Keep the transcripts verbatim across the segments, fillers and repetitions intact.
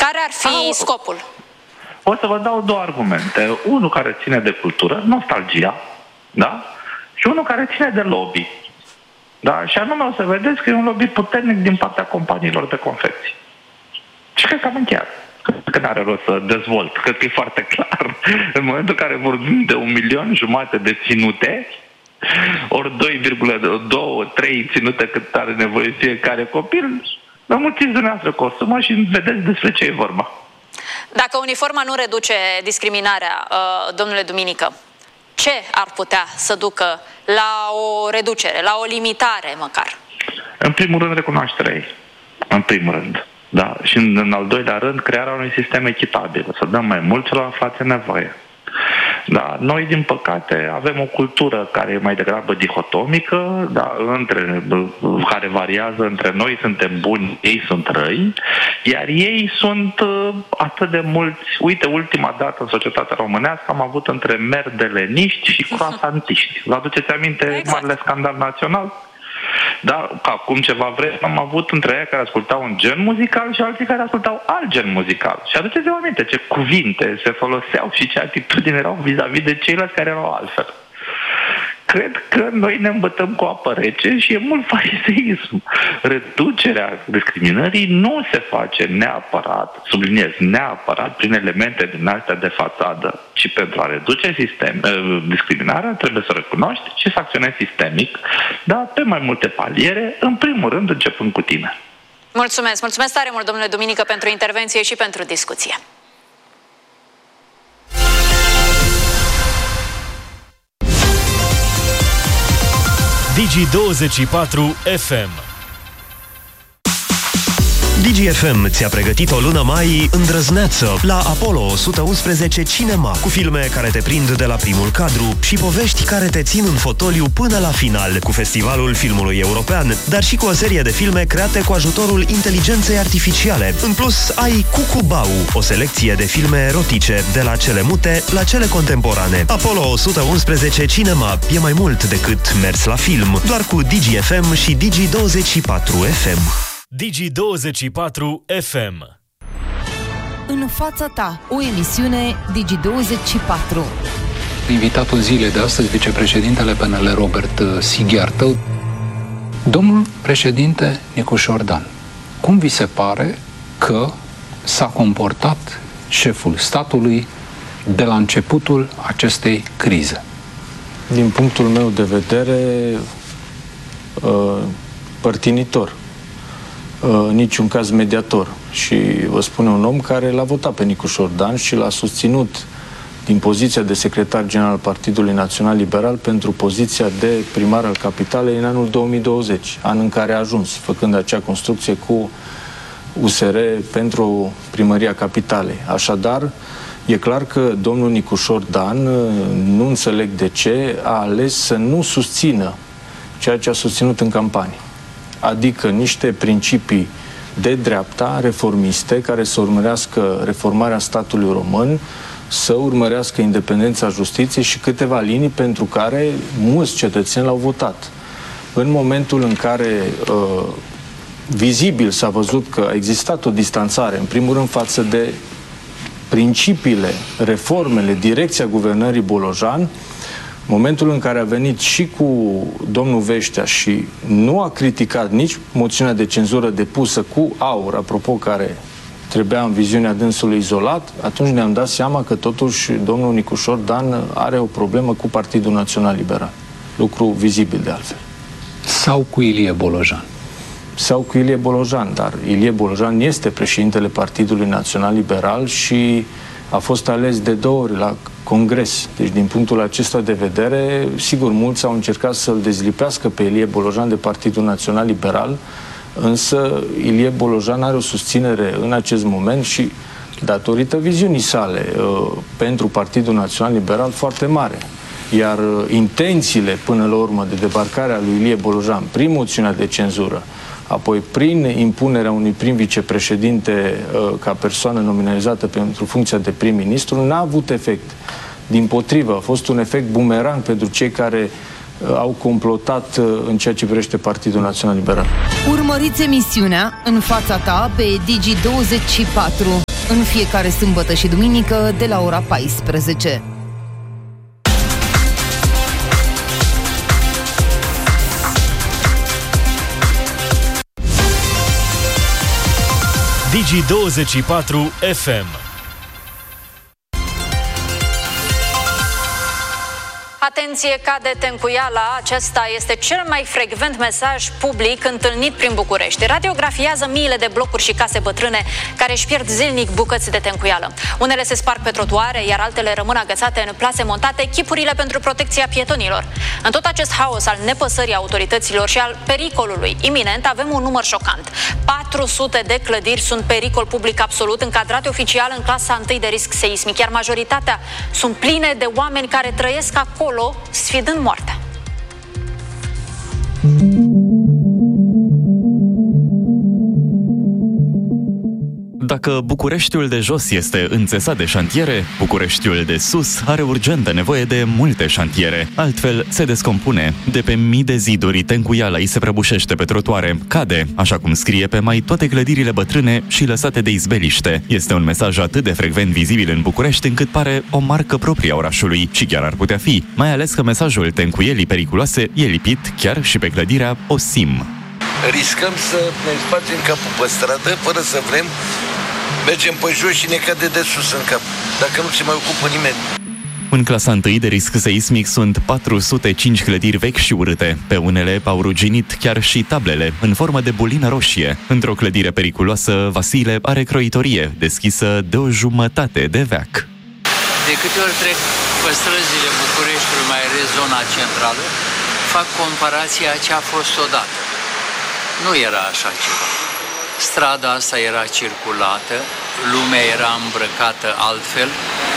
Care ar fi Au, scopul? O să vă dau două argumente. Unul care ține de cultură, nostalgia, da? Și unul care ține de lobby. Da? Și anume o să vedeți că e un lobby puternic din partea companiilor de confecții. Și cred că am încheiat. Că n-are rost să dezvolt. Cred că e foarte clar. În momentul în care vorbim de un milion jumate de ținute, ori doi virgulă doi trei ținute cât are nevoie fiecare copil, vă mulțiți dumneavoastră cu o sumă și vedeți despre ce e vorba. Dacă uniforma nu reduce discriminarea, domnule Duminică, ce ar putea să ducă la o reducere, la o limitare măcar? În primul rând, recunoașterea ei. În primul rând. Da. Și în, în al doilea rând, crearea unui sistem echitabil. Să dăm mai mult celor aflați în nevoie. Da, noi, din păcate, avem o cultură care e mai degrabă dihotomică, da, între, care variază între noi suntem buni, ei sunt răi, iar ei sunt uh, atât de mulți. Uite, ultima dată în societatea românească am avut între merdeleniști și croasantiști. Vă aduceți aminte exact. Marele scandal național? Da, acum ceva vreme am avut între ei care ascultau un gen muzical și alții care ascultau alt gen muzical. Și aduceți-vă aminte ce cuvinte se foloseau și ce atitudini erau vis-a-vis de ceilalți care erau altfel. Cred că noi ne îmbătăm cu apă rece și e mult fariseism. Reducerea discriminării nu se face neapărat, subliniez, neapărat prin elemente din astea de fațadă, ci pentru a reduce sistem, discriminarea trebuie să recunoști și să acționezi sistemic, dar pe mai multe paliere, în primul rând începând cu tine. Mulțumesc, mulțumesc tare mult, domnule Duminică, pentru intervenție și pentru discuție. Digi douăzeci și patru F M. Digi F M ți-a pregătit o lună mai îndrăzneață la Apollo o sută unsprezece Cinema, cu filme care te prind de la primul cadru și povești care te țin în fotoliu până la final, cu Festivalul Filmului European, dar și cu o serie de filme create cu ajutorul inteligenței artificiale. În plus, ai Cucubau, o selecție de filme erotice, de la cele mute la cele contemporane. Apollo o sută unsprezece Cinema e mai mult decât mers la film, doar cu Digi F M și Digi douăzeci și patru F M. Digi douăzeci și patru F M. În fața ta, o emisiune Digi douăzeci și patru. Invitatul zilei de astăzi, vicepreședintele P N L Robert Sighiartă. Domnul președinte Nicușor Dan, cum vi se pare că s-a comportat șeful statului de la începutul acestei crize? Din punctul meu de vedere, părtinitor. În niciun caz mediator. Și vă spune un om care l-a votat pe Nicușor Dan și l-a susținut din poziția de secretar general al Partidului Național Liberal pentru poziția de primar al capitalei în anul două mii douăzeci, an în care a ajuns, făcând acea construcție cu U S R pentru primăria capitalei. Așadar, e clar că domnul Nicușor Dan, nu înțeleg de ce, a ales să nu susțină ceea ce a susținut în campanie. Adică niște principii de dreapta, reformiste, care să urmărească reformarea statului român, să urmărească independența justiției și câteva linii pentru care mulți cetățeni l-au votat. În momentul în care uh, vizibil s-a văzut că a existat o distanțare, în primul rând față de principiile, reformele, direcția guvernării Bolojan, momentul în care a venit și cu domnul Veștea și nu a criticat nici moțiunea de cenzură depusă cu Aur, apropo, care trebuia în viziunea dânsului izolat, atunci ne-am dat seama că totuși domnul Nicușor Dan are o problemă cu Partidul Național Liberal. Lucru vizibil de altfel. Sau cu Ilie Bolojan. Sau cu Ilie Bolojan, dar Ilie Bolojan este președintele Partidului Național Liberal și a fost ales de două ori la Congres. Deci, din punctul acesta de vedere, sigur, mulți au încercat să-l dezlipească pe Ilie Bolojan de Partidul Național Liberal, însă Ilie Bolojan are o susținere în acest moment și, datorită viziunii sale uh, pentru Partidul Național Liberal, foarte mare. Iar uh, intențiile, până la urmă, de debarcare a lui Ilie Bolojan, prin moțiunea de cenzură, apoi prin impunerea unui prim vicepreședinte uh, ca persoană nominalizată pentru funcția de prim-ministru, n-a avut efect. Dimpotrivă, a fost un efect bumerang pentru cei care uh, au complotat uh, în ceea ce privește Partidul Național Liberal. Urmăriți emisiunea În fața ta pe Digi douăzeci și patru. în fiecare sâmbătă și duminică de la ora paisprezece. Digi douăzeci și patru F M. Atenție, cade tencuiala. Acesta este cel mai frecvent mesaj public întâlnit prin București. Radiografiază miile de blocuri și case bătrâne care își pierd zilnic bucăți de tencuială. Unele se sparg pe trotuare, iar altele rămân agățate în plase montate echipurile pentru protecția pietonilor. În tot acest haos al nepăsării autorităților și al pericolului iminent, avem un număr șocant. patru sute de clădiri sunt pericol public absolut, încadrate oficial în clasa unu de risc seismic, iar majoritatea sunt pline de oameni care trăiesc acolo, sfidând moartea. Dacă Bucureștiul de jos este înțesat de șantiere, Bucureștiul de sus are urgentă nevoie de multe șantiere. Altfel se descompune. De pe mii de ziduri, tencuiala îi se prăbușește pe trotuare, cade, așa cum scrie pe mai toate clădirile bătrâne și lăsate de izbeliște. Este un mesaj atât de frecvent vizibil în București încât pare o marcă proprie a orașului și chiar ar putea fi, mai ales că mesajul tencuielii periculoase e lipit chiar și pe clădirea Osim. Riscăm să ne spargem capul pe stradă fără să vrem. Mergem pe jos și ne cade de sus în cap, dacă nu se mai ocupă nimeni. În clasa unu de risc seismic sunt patru sute cinci clădiri vechi și urâte. Pe unele au ruginit chiar și tablele, în formă de bulină roșie. Într-o clădire periculoasă, Vasile are croitorie, deschisă de o jumătate de veac. De câte ori trec pe străzile Bucureștiului, mai ales zona centrală, fac comparația ce a fost odată. Nu era așa ceva. Strada asta era circulată, lumea era îmbrăcată altfel,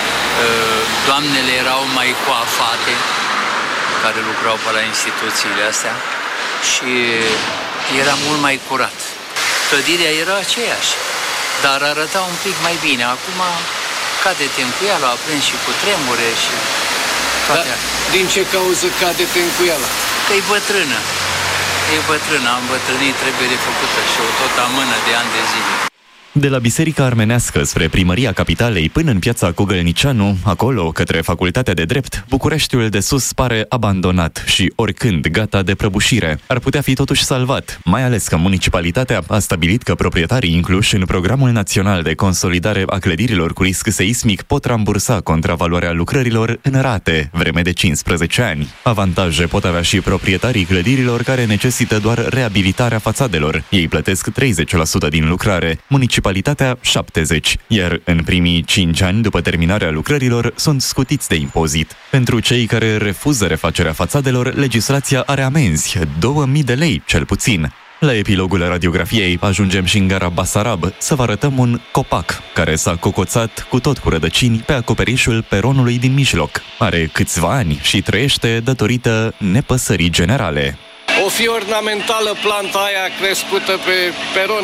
doamnele erau mai coafate, care lucrau pe la instituțiile astea, și era mult mai curat. Clădirea era aceeași, dar arăta un pic mai bine. Acum cade tencuiala, a prins și cu tremure și toate. Da, din ce cauză cade tencuiala? Că e bătrână. E bătrână, am bătrânit, trebuie refăcută și o tot amână de ani de zile. De la Biserica Armenească spre Primăria Capitalei până în Piața Cogălnicianu, acolo către Facultatea de Drept, Bucureștiul de sus pare abandonat și oricând gata de prăbușire. Ar putea fi totuși salvat, mai ales că municipalitatea a stabilit că proprietarii incluși în Programul Național de Consolidare a Clădirilor cu risc seismic pot rambursa contravaloarea lucrărilor în rate, vreme de cincisprezece ani. Avantaje pot avea și proprietarii clădirilor care necesită doar reabilitarea fațadelor. Ei plătesc treizeci la sută din lucrare, municipalitatea șaptezeci la sută, iar în primii cinci ani după terminarea lucrărilor sunt scutiți de impozit. Pentru cei care refuză refacerea fațadelor, legislația are amenzi, două mii de lei cel puțin. La epilogul radiografiei ajungem și în gara Basarab să vă arătăm un copac care s-a cocoțat cu tot cu rădăcini pe acoperișul peronului din mijloc. Are câțiva ani și trăiește datorită nepăsării generale. O fi ornamentală planta aia crescută pe peron?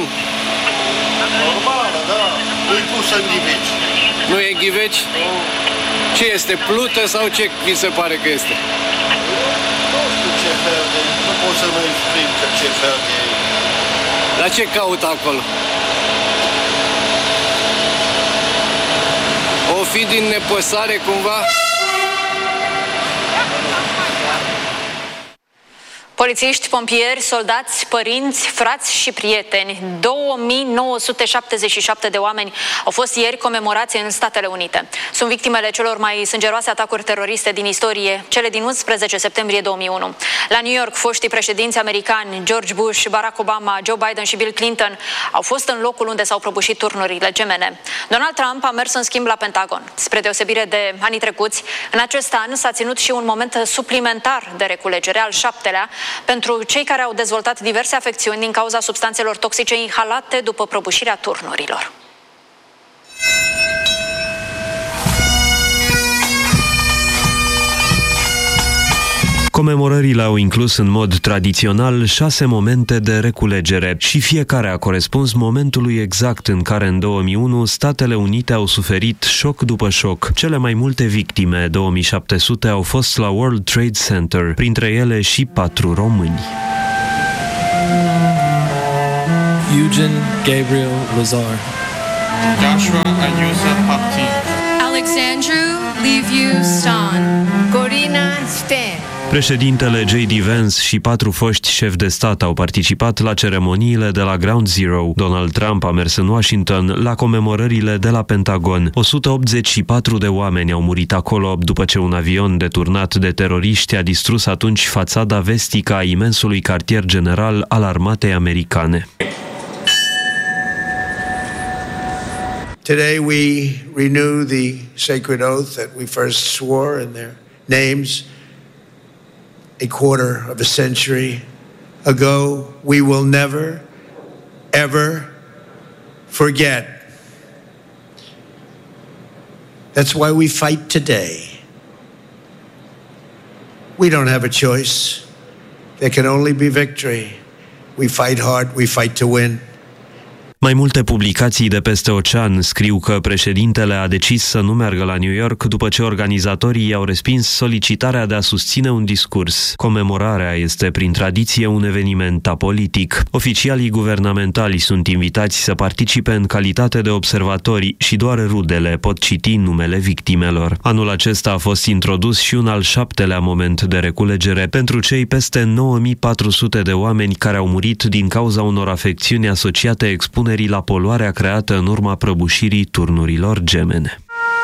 Normală, da. Nu-i pusă în ghiveci. Nu e ghiveci? Ce este, plută sau ce vi se pare că este? Nu știu ce fel de... Nu pot să mă exprim că ce fel de... Dar ce caută acolo? O fi din nepăsare cumva? Polițiști, pompieri, soldați, părinți, frați și prieteni, două mii nouă sute șaptezeci și șapte de oameni au fost ieri comemorați în Statele Unite. Sunt victimele celor mai sângeroase atacuri teroriste din istorie, cele din unsprezece septembrie două mii unu. La New York, foștii președinți americani George Bush, Barack Obama, Joe Biden și Bill Clinton au fost în locul unde s-au prăbușit turnurile gemene. Donald Trump a mers în schimb la Pentagon. Spre deosebire de anii trecuți, în acest an s-a ținut și un moment suplimentar de reculegere, al șaptelea, pentru cei care au dezvoltat diverse afecțiuni din cauza substanțelor toxice inhalate după prăbușirea turnurilor. Comemorările au inclus în mod tradițional șase momente de reculegere și fiecare a corespuns momentului exact în care în două mii unu Statele Unite au suferit șoc după șoc. Cele mai multe victime, două mii șapte sute, au fost la World Trade Center, printre ele și patru români. Eugen Gabriel Lazar, Joshua Ayuso Paptin, Alexandru Liviu Stan, Corina Stan. Președintele J D Vance și patru foști șefi de stat au participat la ceremoniile de la Ground Zero. Donald Trump a mers în Washington la comemorările de la Pentagon. o sută optzeci și patru de oameni au murit acolo după ce un avion deturnat de teroriști a distrus atunci fațada vestică a imensului cartier general al armatei americane. Today we renew the sacred oath that we first swore in their names a quarter of a century ago. We will never, ever forget. That's why we fight today. We don't have a choice. There can only be victory. We fight hard, we fight to win. Mai multe publicații de peste ocean scriu că președintele a decis să nu meargă la New York după ce organizatorii i-au respins solicitarea de a susține un discurs. Comemorarea este prin tradiție un eveniment apolitic. Oficialii guvernamentali sunt invitați să participe în calitate de observatori și doar rudele pot citi numele victimelor. Anul acesta a fost introdus și un al șaptelea moment de reculegere pentru cei peste nouă mii patru sute de oameni care au murit din cauza unor afecțiuni asociate expunerii la poluarea creată în urma prăbușirii turnurilor gemene.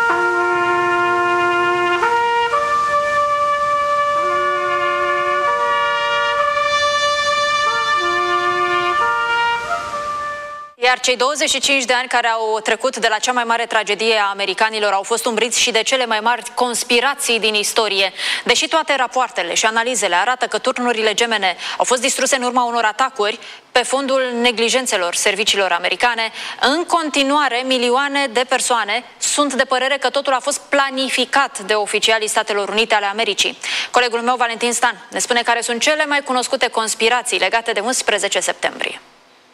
Iar cei douăzeci și cinci de ani care au trecut de la cea mai mare tragedie a americanilor au fost umbriți și de cele mai mari conspirații din istorie. Deși toate rapoartele și analizele arată că turnurile gemene au fost distruse în urma unor atacuri pe fondul neglijențelor serviciilor americane, în continuare milioane de persoane sunt de părere că totul a fost planificat de oficialii Statelor Unite ale Americii. Colegul meu, Valentin Stan, ne spune care sunt cele mai cunoscute conspirații legate de unsprezece septembrie.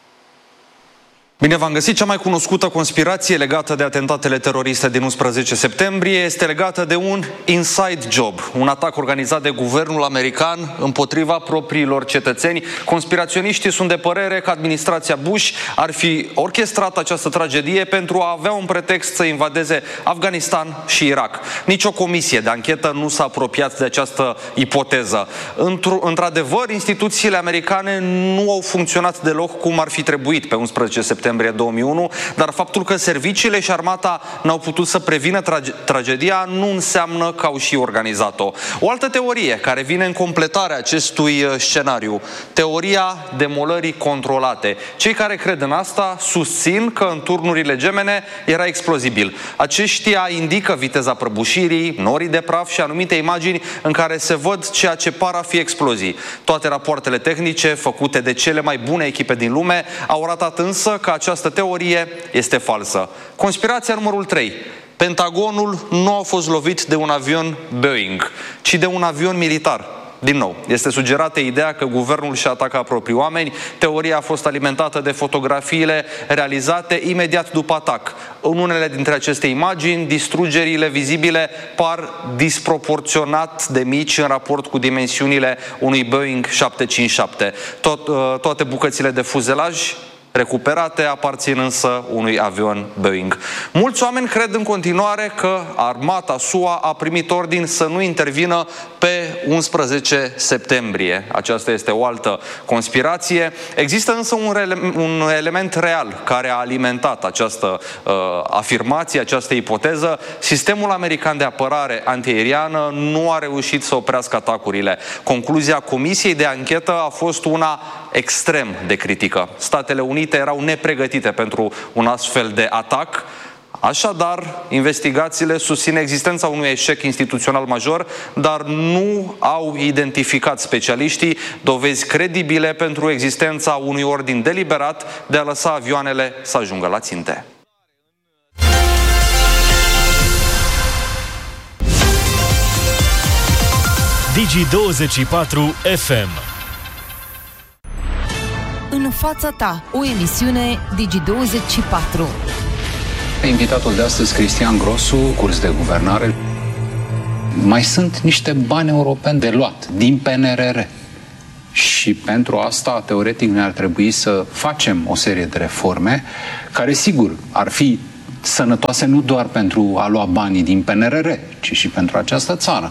Bine v-am găsit. Cea mai cunoscută conspirație legată de atentatele teroriste din unsprezece septembrie este legată de un inside job, un atac organizat de guvernul american împotriva propriilor cetățeni. Conspiraționiștii sunt de părere că administrația Bush ar fi orchestrat această tragedie pentru a avea un pretext să invadeze Afganistan și Irak. Nici o comisie de anchetă nu s-a apropiat de această ipoteză. Într-adevăr, instituțiile americane nu au funcționat deloc cum ar fi trebuit pe unsprezece septembrie două mii unu, dar faptul că serviciile și armata n-au putut să prevină trage tragedia nu înseamnă că au și organizat-o. O altă teorie care vine în completarea acestui scenariu, teoria demolării controlate. Cei care cred în asta susțin că în turnurile gemene era explozibil. Aceștia indică viteza prăbușirii, norii de praf și anumite imagini în care se văd ceea ce par a fi explozii. Toate rapoartele tehnice făcute de cele mai bune echipe din lume au arătat însă că această teorie este falsă. Conspirația numărul trei. Pentagonul nu a fost lovit de un avion Boeing, ci de un avion militar. Din nou, este sugerată ideea că guvernul și-a atacat proprii oameni. Teoria a fost alimentată de fotografiile realizate imediat după atac. În unele dintre aceste imagini, distrugerile vizibile par disproporționat de mici în raport cu dimensiunile unui Boeing șapte cinci șapte. Tot, toate bucățile de fuzelaj recuperate aparțin însă unui avion Boeing. Mulți oameni cred în continuare că armata S U A a primit ordin să nu intervină pe unsprezece septembrie. Aceasta este o altă conspirație. Există însă un, un element real care a alimentat această uh, afirmație, această ipoteză. Sistemul american de apărare antiaeriană nu a reușit să oprească atacurile. Concluzia Comisiei de anchetă a fost una extrem de critică. Statele Unite erau nepregătite pentru un astfel de atac. Așadar, investigațiile susțin existența unui eșec instituțional major, dar nu au identificat specialiștii dovezi credibile pentru existența unui ordin deliberat de a lăsa avioanele să ajungă la ținte. Digi douăzeci și patru F M. În fața ta, o emisiune Digi douăzeci și patru. Invitatul de astăzi, Cristian Grosu, curs de guvernare. Mai sunt niște bani europeni de luat din P N R R. Și pentru asta, teoretic, ne ar trebui să facem o serie de reforme care, sigur, ar fi sănătoase nu doar pentru a lua banii din P N R R, ci și pentru această țară.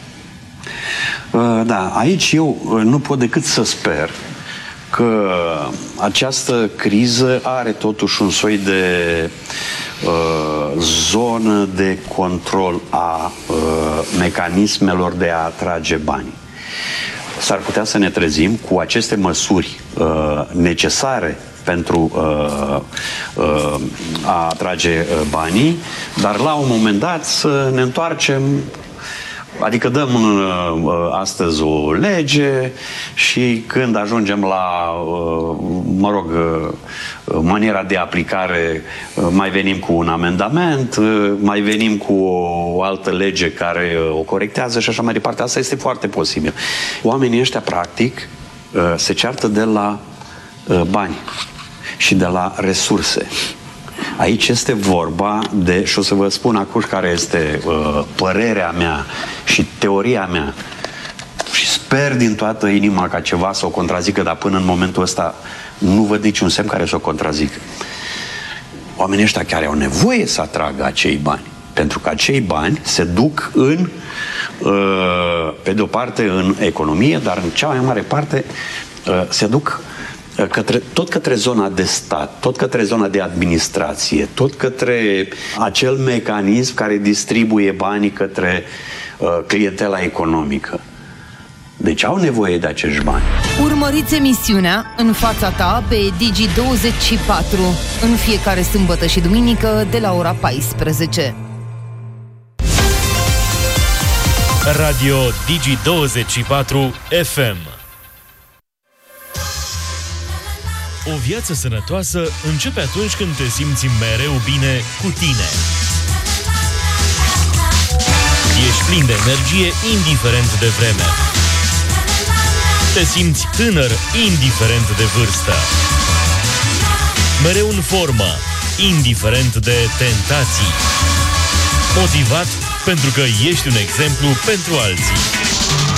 Da, aici eu nu pot decât să sper că această criză are totuși un soi de uh, zonă de control a uh, mecanismelor de a atrage bani. S-ar putea să ne trezim cu aceste măsuri uh, necesare pentru uh, uh, a atrage uh, banii, dar la un moment dat să ne întoarcem. Adică dăm uh, astăzi o lege și când ajungem la, uh, mă rog, uh, maniera de aplicare, uh, mai venim cu un amendament, uh, mai venim cu o altă lege care uh, o corectează și așa mai departe. Asta este foarte posibil. Oamenii ăștia, practic, uh, se ceartă de la uh, bani și de la resurse. Aici este vorba de, și o să vă spun acum care este uh, părerea mea și teoria mea și sper din toată inima ca ceva să o contrazică, dar până în momentul ăsta nu văd niciun semn care să o contrazică. Oamenii ăștia chiar au nevoie să atragă acei bani, pentru că acei bani se duc în, uh, pe de o parte în economie, dar în cea mai mare parte uh, se duc Către, tot către zona de stat, tot către zona de administrație, tot către acel mecanism care distribuie banii către uh, clientela economică. Deci au nevoie de acești bani. Urmăriți emisiunea În fața ta pe Digi douăzeci și patru în fiecare sâmbătă și duminică de la ora paisprezece. Radio Digi douăzeci și patru F M. O viață sănătoasă începe atunci când te simți mereu bine cu tine. Ești plin de energie, indiferent de vreme. Te simți tânăr, indiferent de vârstă. Mereu în formă, indiferent de tentații. Motivat pentru că ești un exemplu pentru alții.